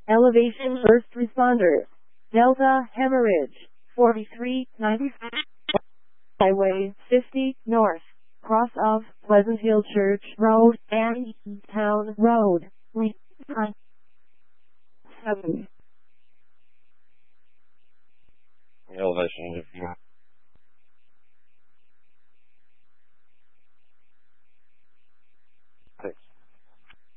Elevation first responders. Delta hemorrhage. 4396. Highway 50 North. Cross of Pleasant Hill Church Road and Town Road. 7. Elevation